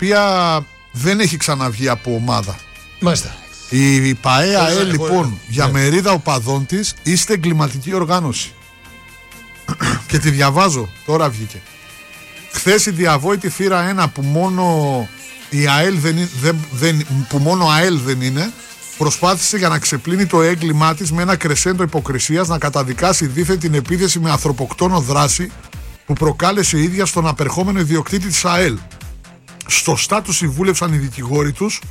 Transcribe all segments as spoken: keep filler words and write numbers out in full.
οποία δεν έχει ξαναβγεί από ομάδα. Μάλιστα. Η ΠΑΕΑΕ λοιπόν ναι. για μερίδα οπαδών της είστε εγκληματική οργάνωση. Και τη διαβάζω, τώρα βγήκε. Χθες η διαβόητη θύρα ένα που μόνο η ΑΕΛ δεν, δεν, δεν, που μόνο ΑΕΛ δεν είναι, προσπάθησε για να ξεπλύνει το έγκλημά της με ένα κρεσέντο υποκρισίας να καταδικάσει δίθεν την επίθεση με ανθρωποκτόνο δράση που προκάλεσε η ίδια στον απερχόμενο ιδιοκτήτη της ΑΕΛ. Σωστά τους συμβούλευσαν οι δικηγόροι τους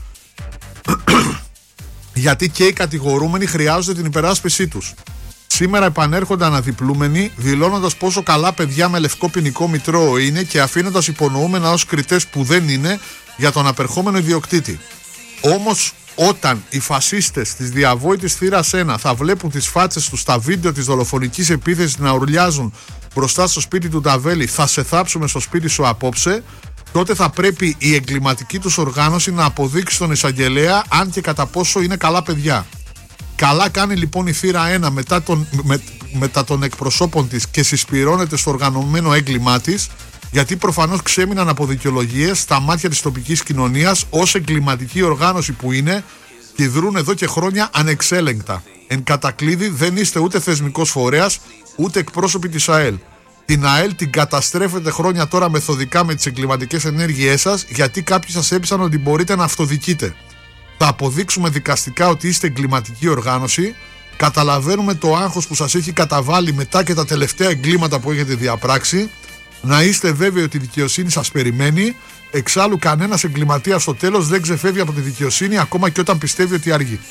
γιατί και οι κατηγορούμενοι χρειάζονται την υπεράσπιση τους. Σήμερα επανέρχονται αναδιπλούμενοι, δηλώνοντας πόσο καλά παιδιά με λευκό ποινικό μητρό είναι και αφήνοντας υπονοούμενα ως κριτές που δεν είναι για τον απερχόμενο ιδιοκτήτη. Όμως όταν οι φασίστες της διαβόητης θύρας ένα θα βλέπουν τις φάτσες τους στα βίντεο της δολοφονικής επίθεσης να ουρλιάζουν μπροστά στο σπίτι του Ταβέλη, θα σε θάψουμε στο σπίτι σου απόψε, τότε θα πρέπει η εγκληματική τους οργάνωση να αποδείξει στον εισαγγελέα αν και κατά πόσο είναι καλά παιδιά. Καλά κάνει λοιπόν η θύρα ένα μετά των, με, μετά των εκπροσώπων της και συσπυρώνεται στο οργανωμένο έγκλημά της, γιατί προφανώς ξέμειναν από δικαιολογίες στα μάτια της τοπικής κοινωνίας ως εγκληματική οργάνωση που είναι και δρούν εδώ και χρόνια ανεξέλεγκτα. Εν κατακλείδη δεν είστε ούτε θεσμικός φορέας ούτε εκπρόσωποι της ΑΕΛ. Την ΑΕΛ την καταστρέφετε χρόνια τώρα μεθοδικά με τις εγκληματικές ενέργειές σας, γιατί κάποιοι σας έπεισαν ότι μπορείτε να αυτοδικείτε. Θα αποδείξουμε δικαστικά ότι είστε εγκληματική οργάνωση. Καταλαβαίνουμε το άγχος που σας έχει καταβάλει μετά και τα τελευταία εγκλήματα που έχετε διαπράξει. Να είστε βέβαιοι ότι η δικαιοσύνη σας περιμένει. Εξάλλου κανένας εγκληματίας στο τέλος δεν ξεφεύγει από τη δικαιοσύνη, ακόμα και όταν πιστεύει ότι αργεί.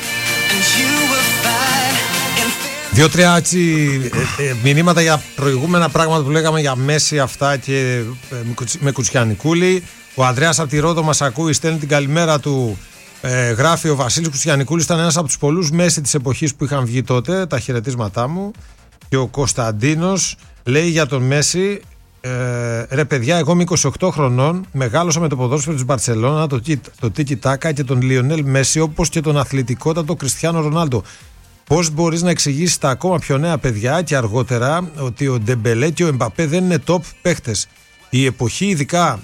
Δύο-τρία έτσι ε, ε, μηνύματα για προηγούμενα πράγματα που λέγαμε για Μέση αυτά και ε, με Κουτσιανικούλη. Ο Ανδρέας από τη Ρόδο μας ακούει, στέλνει την καλημέρα του. Ε, γράφει ο Βασίλης Κουτσιανικούλης, ήταν ένας από τους πολλούς Μέση της εποχής που είχαν βγει τότε, τα χαιρετίσματά μου. Και ο Κωνσταντίνος λέει για τον Μέση, ε, ρε παιδιά, εγώ είμαι είκοσι οκτώ χρονών, μεγάλωσα με το ποδόσφαιρο της Μπαρτσελώνα, το, το Τίκι Τάκα και τον Λιονέλ Μέση, όπως και τον αθλητικότατο Κριστιάνο Ρονάλντο. Πώς μπορείς να εξηγήσεις τα ακόμα πιο νέα παιδιά και αργότερα ότι ο Ντεμπελέ και ο Εμπαπέ δεν είναι top παίχτες? Η εποχή ειδικά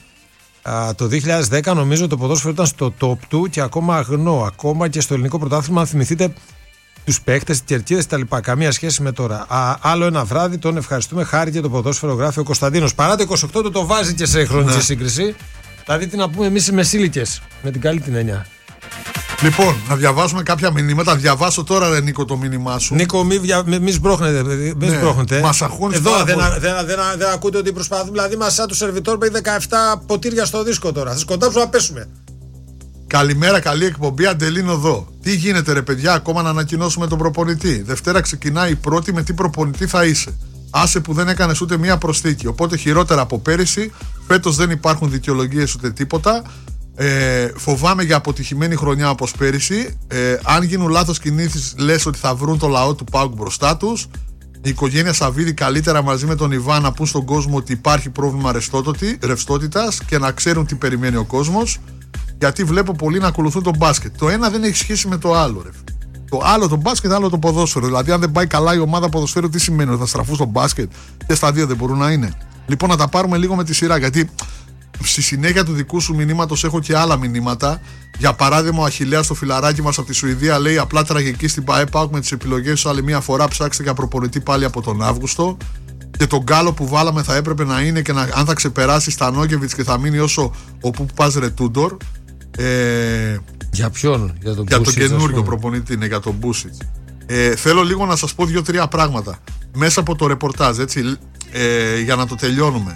α, το δύο χιλιάδες δέκα νομίζω το ποδόσφαιρο ήταν στο top του και ακόμα αγνό, ακόμα και στο ελληνικό πρωτάθλημα, αν θυμηθείτε τους παίχτες, τις κερκίδες κτλ. Καμία σχέση με τώρα. Α, άλλο ένα βράδυ, τον ευχαριστούμε, χάρη και το ποδόσφαιρο, γράφει ο Κωνσταντίνος. Παρά το είκοσι οκτώ του το βάζει και σε χρονική ναι. σύγκριση. Δηλαδή τι να πούμε εμείς οι μεσήλικες, με την καλή την έννοια. Λοιπόν, να διαβάσουμε κάποια μηνύματα. Διαβάσω τώρα, ρε Νίκο, το μήνυμά σου. Νίκο, μη, μη, μη σμπρώχνετε. Μη ναι, σμπρώχνετε. Μας αγχώνεις εδώ πάρα δεν, πολύ. δεν, δεν, δεν, δεν ακούτε ότι προσπαθούμε. Δηλαδή, μας σαν του σερβιτόρ παίρνει δεκαεπτά ποτήρια στο δίσκο τώρα. Θα σκοντάψουμε να πέσουμε. Καλημέρα, καλή εκπομπή. Αντελίνο εδώ. Τι γίνεται, ρε παιδιά, ακόμα να ανακοινώσουμε τον προπονητή? Δευτέρα ξεκινάει η πρώτη, με τι προπονητή θα είσαι? Άσε που δεν έκανες ούτε μία προσθήκη. Οπότε χειρότερα από πέρυσι. Φέτος δεν υπάρχουν δικαιολογίες ούτε τίποτα. Ε, φοβάμαι για αποτυχημένη χρονιά όπως πέρυσι. Ε, αν γίνουν λάθος κινήσεις, λες ότι θα βρουν το λαό του ΠΑΟΚ μπροστά τους. Η οικογένεια Σαββίδη καλύτερα μαζί με τον Ιβάν να πούν στον κόσμο ότι υπάρχει πρόβλημα ρευστότητας και να ξέρουν τι περιμένει ο κόσμος. Γιατί βλέπω πολλοί να ακολουθούν τον μπάσκετ. Το ένα δεν έχει σχέση με το άλλο, ρε. Το άλλο το μπάσκετ, άλλο το ποδόσφαιρο. Δηλαδή, αν δεν πάει καλά η ομάδα ποδοσφαίρου, τι σημαίνει? Ότι θα στραφούν στο μπάσκετ? Και στα δύο δεν μπορούν να είναι. Λοιπόν, να τα πάρουμε λίγο με τη σειρά. Γιατί στη συνέχεια του δικού σου μηνύματος έχω και άλλα μηνύματα. Για παράδειγμα, ο Αχιλλέας στο φιλαράκι μας από τη Σουηδία λέει: απλά τραγική στην ΠΑΕ ΠΑΟΚ με τις επιλογές σου. Άλλη μια φορά ψάξτε για προπονητή πάλι από τον Αύγουστο. Και τον γκάλο που βάλαμε θα έπρεπε να είναι και να, αν θα ξεπεράσει Στανόγεβιτς και θα μείνει όσο ο που πας ρε Τούντορ. Ε, για ποιον? Για τον, για τον καινούριο προπονητή, είναι για τον Μπούσιτς. Ε, θέλω λίγο να σας πω δύο-τρία πράγματα μέσα από το ρεπορτάζ, έτσι, ε, για να το τελειώνουμε.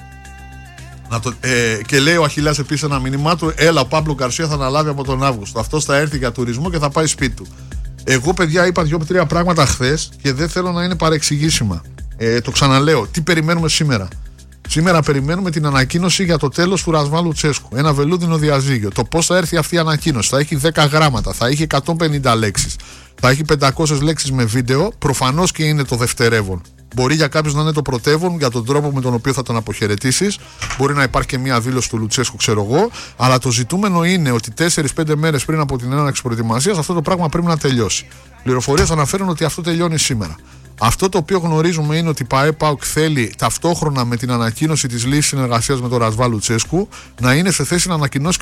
Να το, ε, και λέει ο Αχιλλέας επίσης ένα μήνυμά του: έλα, ο Πάμπλο Γκαρσία θα αναλάβει από τον Αύγουστο. Αυτός θα έρθει για τουρισμό και θα πάει σπίτι του. Εγώ, παιδιά, είπα δύο-τρία πράγματα χθες και δεν θέλω να είναι παρεξηγήσιμα. Ε, το ξαναλέω. Τι περιμένουμε σήμερα? Σήμερα περιμένουμε την ανακοίνωση για το τέλος του Ρασβάν Λουτσέσκου. Ένα βελούδινο διαζύγιο. Το πώς θα έρθει αυτή η ανακοίνωση? Θα έχει δέκα γράμματα, θα έχει εκατόν πενήντα λέξεις, θα έχει πεντακόσιες λέξεις με βίντεο. Προφανώς και είναι το δευτερεύον. Μπορεί για κάποιους να είναι το πρωτεύον για τον τρόπο με τον οποίο θα τον αποχαιρετήσεις. Μπορεί να υπάρχει και μια δήλωση του Λουτσέσκου, ξέρω εγώ. Αλλά το ζητούμενο είναι ότι τέσσερις πέντε μέρες πριν από την έναρξη προετοιμασίας αυτό το πράγμα πρέπει να τελειώσει. Πληροφορίες αναφέρουν ότι αυτό τελειώνει σήμερα. Αυτό το οποίο γνωρίζουμε είναι ότι η ΠΑΕ ΠΑΟΚ θέλει ταυτόχρονα με την ανακοίνωση της λύσης συνεργασίας με τον Ρασβάλ Λουτσέσκου να είναι σε θέση να ανακοινώσει